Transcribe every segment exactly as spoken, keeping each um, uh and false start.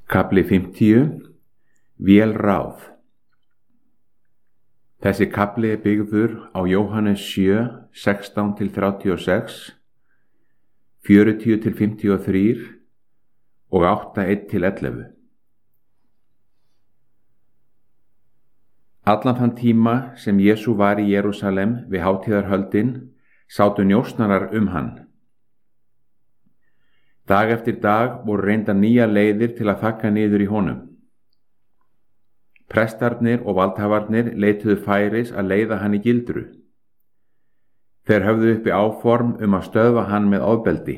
Kafli fimmtíu. Vélráð. Þessi kafli er byggður á Jóhannes sjö, sextán til þrjátíu og sex, fjörutíu til fimmtíu og þrjú og átta, eitt til ellefu. Allan þann tíma sem Jesú var í Jerúsalem við hátíðarhöldin sátu njósnarar um hann. Dag eftir dag voru reyndar nýja leiðir til að þagga niður í honum. Prestarnir og valdhafarnir leituðu færis að leiða hann í gildru. Þeir höfðu uppi áform um að stöðva hann með ofbeldi.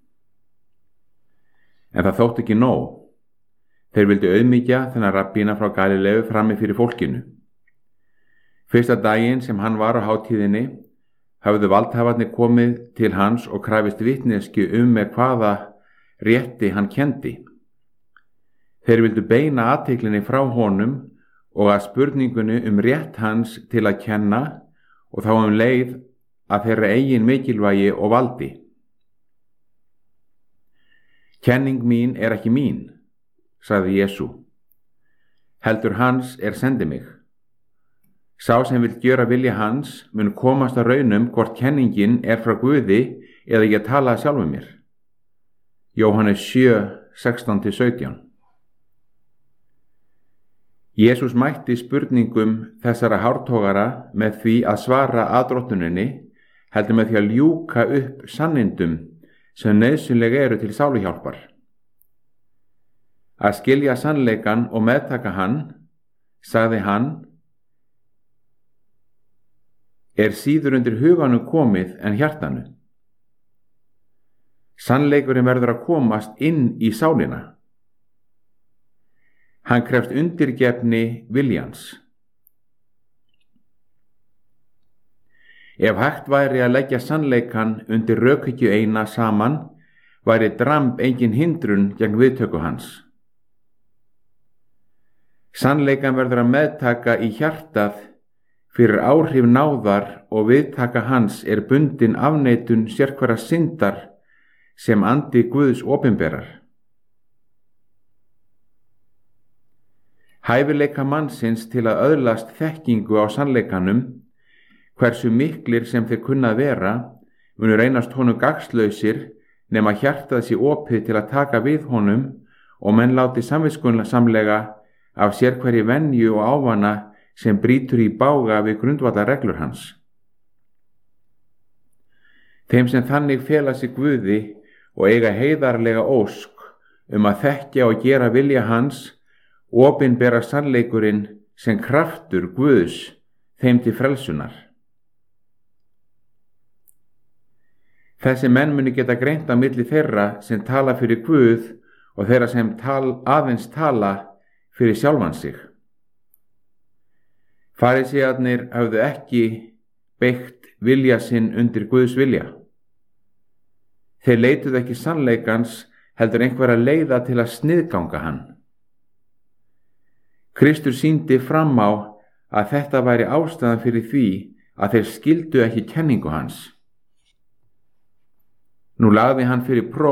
En það þótti ekki nóg. Þeir vildu auðmýkja þennan rabbína frá Galileu frammi fyrir fólkinu. Fyrsta daginn sem hann var á hátíðinni höfðu valdhafarnir komið til hans og krafist vitneskju um með hvaða rétti hann kenndi. Þeir vildu beina athyglinni frá honum og að spurningunni um rétt hans til að kenna og þá um leið að þeirra eigin mikilvægi og valdi. Kenning mín er ekki mín, sagði Jesú. Heldur hans er sendi mig. Sá sem vill gjöra vilja hans mun komast að raunum hvort kenningin er frá Guði eða ég tala sjálfum mér. Jóhannes sjö, sextán til sautján. Jesús mætti spurningum þessara hártogara með því að svara aðdróttuninni, heldur með því að ljúka upp sannindum sem nauðsynlega eru til sáluhjálpar. Að skilja sannleikann og meðtaka hann, sagði hann, er síður undir huganum komið en hjartanu. Sannleikurinn verður að komast inn í sálina. Hann krefst undirgefni viljans. Ef hægt væri að leggja sannleikann undir rökhyggju eina saman, væri dramb engin hindrun gegn viðtöku hans. Sannleikann verður að meðtaka í hjartað fyrir áhrif náðar og viðtaka hans er bundin afneitun sérhverra syndar sem andi Guðs opinberar. Hæfileika mannsins til að öðlast þekkingu á sannleikanum, hversu miklir sem þeir kunna að vera, munu reynast honum gagnslausir nema hjartað sé opið til að taka við honum og menn láti samviskusamlega af sérhverri venju og ávana sem brýtur í bága við grundvallarreglur hans. Þeim sem þannig fela sig Guði og eiga heiðarlega ósk um að þekkja og gera vilja hans, opinbera sannleikurinn sem kraftur Guðs þeim til frelsunar. Þessi menn muni geta greint á milli þeirra sem tala fyrir Guð og þeirra sem tal, aðeins tala fyrir sjálfan sig. Farísearnir höfðu ekki beygt vilja sinn undir Guðs vilja. Þeir leituðu ekki sannleikans heldur einhverja leiða til að sniðganga hann. Kristur sýndi fram á að þetta væri ástæðan fyrir því að þeir skildu ekki kenningu hans. Nú lagði hann fyrir próf